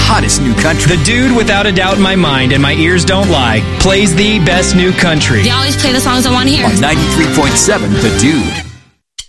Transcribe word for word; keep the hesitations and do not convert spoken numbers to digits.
hottest new country. The dude, without a doubt in my mind, and my ears don't lie, plays the best new country. They always play the songs I want to hear. On ninety-three point seven The Dude.